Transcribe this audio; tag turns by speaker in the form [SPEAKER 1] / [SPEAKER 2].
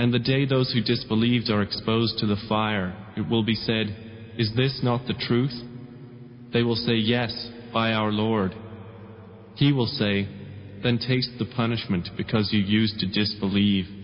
[SPEAKER 1] And the day those who disbelieved are exposed to the fire, it will be said, "Is this not the truth?" They will say, "Yes, by our Lord." He will say, "Then taste the punishment because you used to disbelieve."